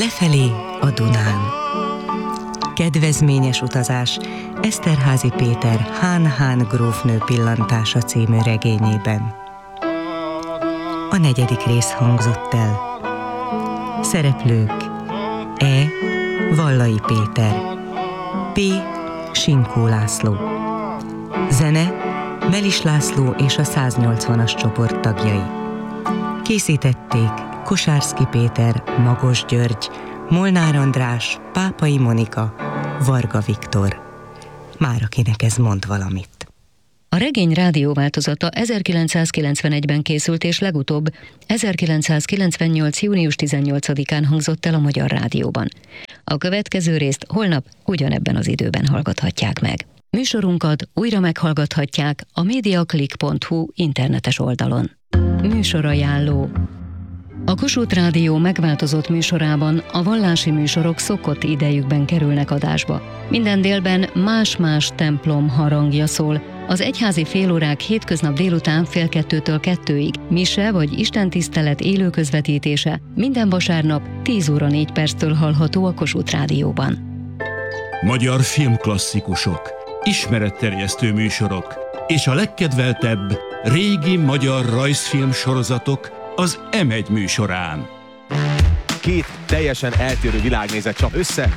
Lefelé a Dunán. Kedvezményes utazás Eszterházy Péter Hán grófnő pillantása című regényében. A 4. rész hangzott el. Szereplők: E. Vallai Péter, P. Sinkó László. Zene Melis László és a 180-as csoport tagjai. Készítették Kosárszky Péter, Magos György, Molnár András, Pápai Monika, Varga Viktor. Már akinek ez mond valamit. A regény rádióváltozata 1991-ben készült, és legutóbb 1998. június 18-án hangzott el a Magyar Rádióban. A következő részt holnap ugyanebben az időben hallgathatják meg. Műsorunkat újra meghallgathatják a mediaclick.hu internetes oldalon. Műsorajánló. A Kossuth Rádió megváltozott műsorában a vallási műsorok szokott idejükben kerülnek adásba. Minden délben más-más templom harangja szól. Az egyházi félórák hétköznap délután 1:30-től 2-ig, mise vagy istentisztelet élő közvetítése minden vasárnap 10:04 hallható a Kossuth Rádióban. Magyar filmklasszikusok, ismeretterjesztő műsorok és a legkedveltebb régi magyar rajzfilm sorozatok az M1 műsorán. Két teljesen eltérő világnézet csap össze.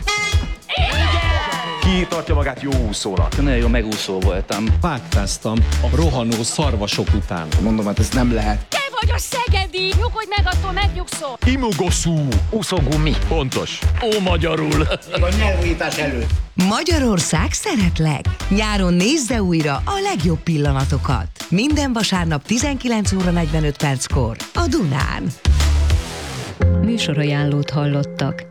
Ki tartja magát jó úszónak? Nagyon jó megúszó voltam. Páttáztam a rohanó szarvasok után. Mondom, hát ez nem lehet. Te vagy a szegedi! Nyugodj meg, attól megnyugszol! Imogoszú! Úszógumi. Pontos. Ó, magyarul. A nyelvújítás előtt. Magyarország szeretlek! Nyáron nézze újra a legjobb pillanatokat. Minden vasárnap 19:45 a Dunán. Műsorajánlót hallottak.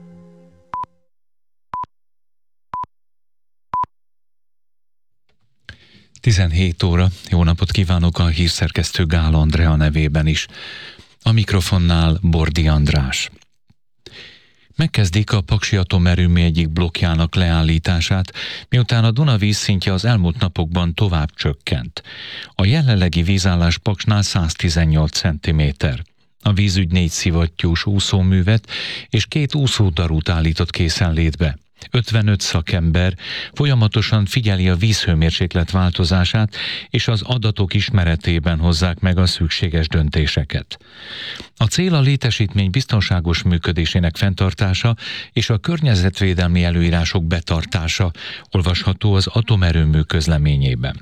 Tizenhét óra. Jó napot kívánok a hírszerkesztő Gál Andrea nevében is. A mikrofonnál Bordi András. Megkezdik a Paksi atomerőmű egyik blokkjának leállítását, miután a Duna vízszintje az elmúlt napokban tovább csökkent. A jelenlegi vízállás Paksnál 118 cm. A vízügy 4 szivattyús úszóművet és 2 úszódarút állított készenlétbe. 55 szakember folyamatosan figyeli a vízhőmérséklet változását, és az adatok ismeretében hozzák meg a szükséges döntéseket. A cél a létesítmény biztonságos működésének fenntartása és a környezetvédelmi előírások betartása, olvasható az atomerőmű közleményében.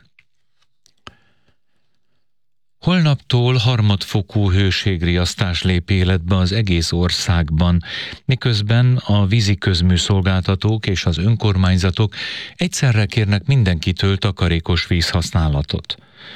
Holnaptól harmadfokú hőségriasztás lép életbe az egész országban, miközben a víziközműszolgáltatók és az önkormányzatok egyszerre kérnek mindenkitől takarékos vízhasználatot.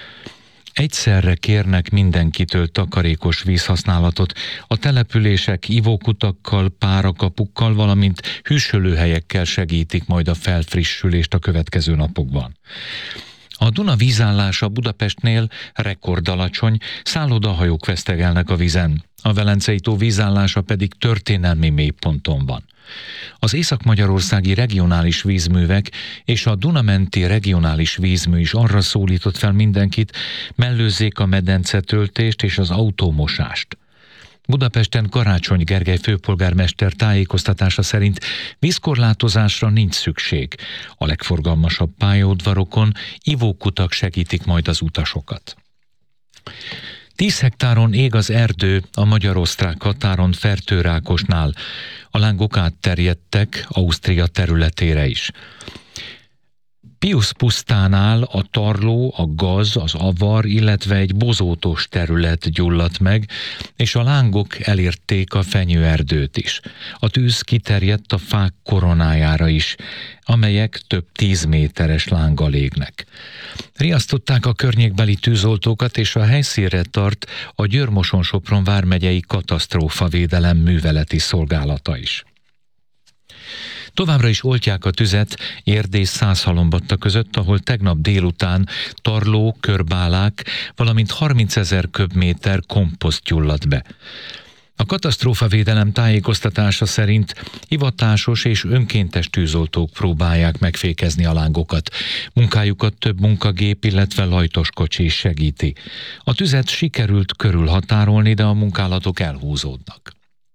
A települések ivókutakkal, párakapukkal, valamint hűsölőhelyekkel segítik majd a felfrissülést a következő napokban. A Duna vízállása Budapestnél rekordalacsony, szállodahajók vesztegelnek a vízen. A Velencei-tó vízállása pedig történelmi mélyponton van. Az észak-magyarországi regionális vízművek és a Duna-menti regionális vízmű is arra szólított fel mindenkit, mellőzzék a medencetöltést és az autómosást. Budapesten Karácsony Gergely főpolgármester tájékoztatása szerint vízkorlátozásra nincs szükség. A legforgalmasabb pályaudvarokon ivókutak segítik majd az utasokat. 10 hektáron ég az erdő a magyar-osztrák határon Fertőrákosnál. A lángok átterjedtek Ausztria területére is. Piusz pusztánál a tarló, a gaz, az avar, illetve egy bozótos terület gyulladt meg, és a lángok elérték a fenyőerdőt is. A tűz kiterjedt a fák koronájára is, amelyek több 10 méteres lánggal égnek. Riasztották a környékbeli tűzoltókat, és a helyszínre tart a Győr-Moson-Sopron vármegyei katasztrófavédelem műveleti szolgálata is. Továbbra is oltják a tüzet Erdély-Százhalombatta között, ahol tegnap délután tarló, körbálák, valamint 30 000 köbméter komposzt gyulladt be. A katasztrófavédelem tájékoztatása szerint hivatásos és önkéntes tűzoltók próbálják megfékezni a lángokat. Munkájukat több munkagép, illetve lajtoskocsi is segíti. A tüzet sikerült körülhatárolni, de a munkálatok elhúzódnak.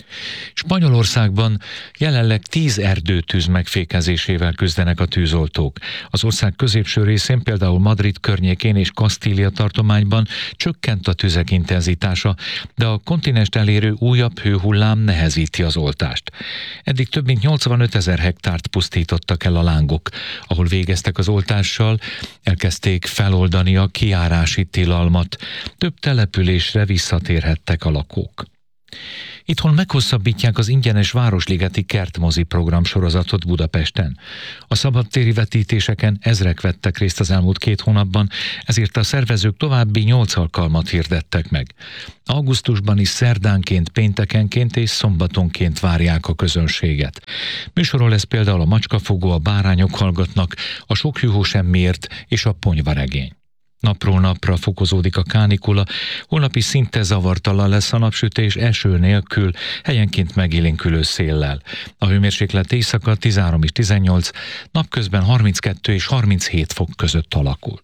Spanyolországban jelenleg 10 erdőtűz megfékezésével küzdenek a tűzoltók. Az ország középső részén, például Madrid környékén és Kasztília tartományban csökkent a tüzek intenzitása, de a kontinenst elérő újabb hőhullám nehezíti az oltást. Eddig több mint 85 000 hektárt pusztítottak el a lángok. Ahol végeztek az oltással, elkezdték feloldani a kijárási tilalmat. Több településre visszatérhettek a lakók. Itthon meghosszabbítják az ingyenes Városligeti Kertmozi program sorozatot Budapesten. A szabadtéri vetítéseken ezrek vettek részt az elmúlt 2 hónapban, ezért a szervezők további 8 alkalmat hirdettek meg. Augusztusban is szerdánként, péntekenként és szombatonként várják a közönséget. Műsorról lesz például a Macskafogó, a Bárányok hallgatnak, a Sok juhó semmiért és a Ponyvaregény. Napról napra fokozódik a kánikula, holnapi szinte zavartalan lesz a napsütés eső nélkül, helyenként megélénkülő széllel. A hőmérséklet éjszaka 13 és 18, napközben 32 és 37 fok között alakul.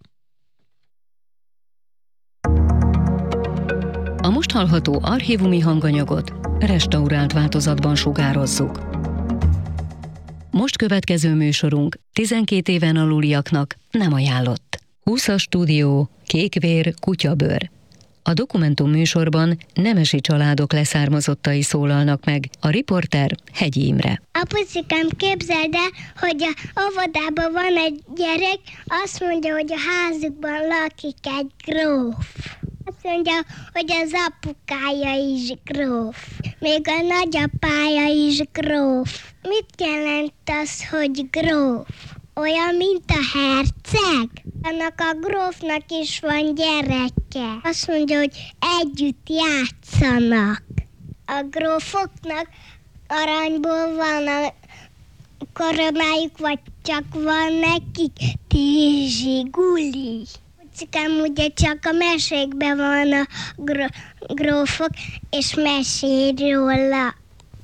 A most hallható archívumi hanganyagot restaurált változatban sugározzuk. Most következő műsorunk 12 éven aluliaknak nem ajánlott. 20-as stúdió, kékvér, kutyabőr. A dokumentum műsorban nemesi családok leszármazottai szólalnak meg, a riporter Hegyi Imre. Apucikám, képzeld el, hogy a óvodában van egy gyerek, azt mondja, hogy a házukban lakik egy gróf. Azt mondja, hogy az apukája is gróf. Még a nagyapája is gróf. Mit jelent az, hogy gróf? Olyan, mint a herceg? Annak a grófnak is van gyereke. Azt mondja, hogy együtt játszanak. A grófoknak aranyból van a koronájuk, vagy csak van nekik tízsi guli. Pucikám, ugye csak a mesékben van a grófok, és mesél róla.